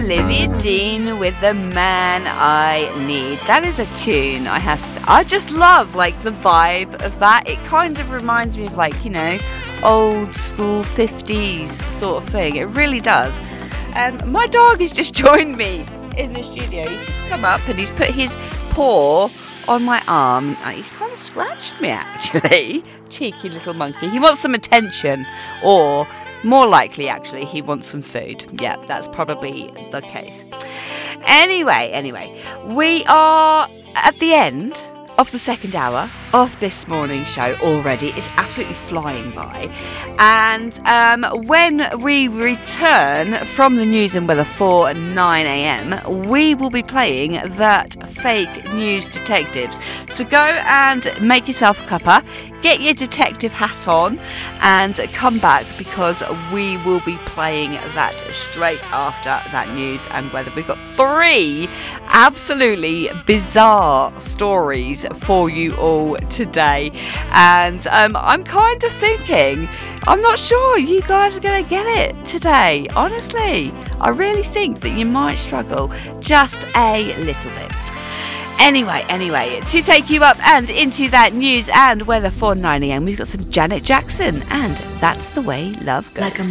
Olivia Dean with The Man I Need. That is a tune, I have to say. I just love, like, the vibe of that. It kind of reminds me of, like, you know, old school 50s sort of thing. It really does. My dog has just joined me in the studio. He's just come up and he's put his paw on my arm. He's kind of scratched me, actually. Cheeky little monkey. He wants some attention, or more likely, actually, he wants some food. Yeah, that's probably the case. Anyway, we are at the end of the second hour of this morning's show already. It's absolutely flying by. And when we return from the news and weather for 9 a.m, we will be playing that Fake News Detectives. So go and make yourself a cuppa, get your detective hat on, and come back, because we will be playing that straight after that news and weather. We've got 3 absolutely bizarre stories for you all today, and I'm kind of thinking, I'm not sure you guys are going to get it today. Honestly, I really think that you might struggle just a little bit. Anyway, to take you up and into that news and weather for 9 a.m, we've got some Janet Jackson, and That's the Way Love Goes. Like a